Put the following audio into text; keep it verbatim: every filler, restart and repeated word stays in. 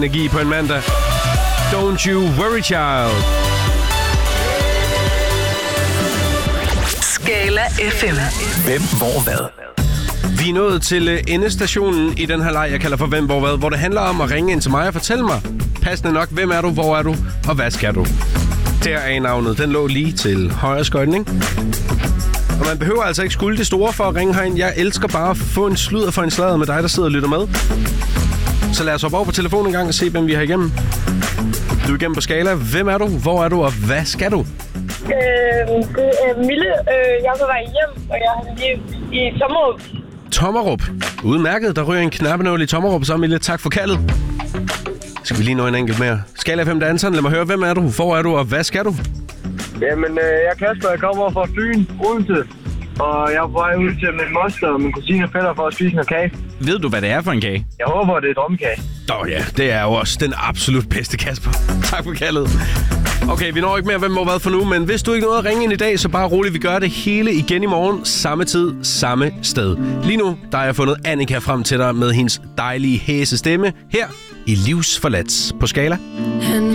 Energi på en mandag. Don't you worry, child. Skala F M. Hvem, hvor, hvad? Vi er nået til endestationen i den her leg, jeg kalder for Hvem, hvor, hvad, hvor det handler om at ringe ind til mig og fortælle mig, passende nok, hvem er du, hvor er du, og hvad skal du? Der er navnet. Den lå lige til højre skøjten, ikke? Og man behøver altså ikke skulde det store for at ringe herind. Jeg elsker bare at få en sludder for en sladder med dig, der sidder og lytter med. Så lad os hoppe over på telefonen en gang og se, hvem vi har igennem. Du er igennem på Skala. Hvem er du, hvor er du, og hvad skal du? Øh, det er Mille. Øh, jeg er på vej hjem, og jeg er lige i Tommerup. Tommerup. Udmærket. Der ryger en knappenål i Tommerup, så Mille. Tak for kaldet. Skal vi lige nå en enkelt mere? Skala fem danseren. Lad mig høre, hvem er du, hvor er du, og hvad skal du? Jamen, øh, jeg er Kasper. Jeg kommer fra Fyn, Odense. Og jeg er på vej ud til min moster og min kusine og fætter for at spise noget kage. Ved du, hvad det er for en kage? Jeg håber, det er drømmekage. Nå ja, det er jo også den absolut bedste, Kasper. Tak for kaldet. Okay, vi når ikke mere, hvem må hvad for nu, men hvis du ikke nåede at ringe ind i dag, så bare roligt, vi gør det hele igen i morgen. Samme tid, samme sted. Lige nu, der har jeg fundet Annika frem til dig med hendes dejlige hæse stemme her i Livsforladt på Skala.